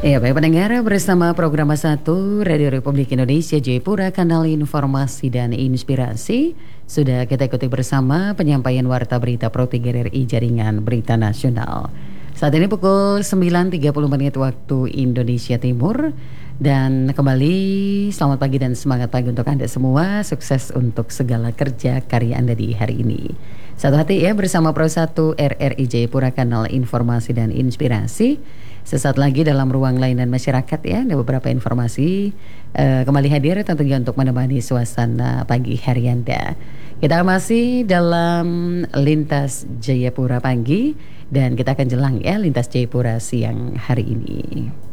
Ya, baik pendengar, bersama program satu Radio Republik Indonesia Jayapura, kanal informasi dan inspirasi. Sudah kita ikuti bersama penyampaian warta berita Pro 3 RRI Jaringan Berita Nasional. Saat ini pukul 9.30 menit waktu Indonesia Timur. Dan kembali selamat pagi dan semangat pagi untuk Anda semua. Sukses untuk segala kerja karya Anda di hari ini. Satu hati ya bersama Pro 1 RRI Jayapura, kanal informasi dan inspirasi. Sesaat lagi dalam ruang layanan masyarakat ya, ada beberapa informasi kembali hadir tentunya untuk menemani suasana pagi hari Anda. Kita masih dalam Lintas Jayapura pagi dan kita akan jelang ya Lintas Jayapura siang hari ini.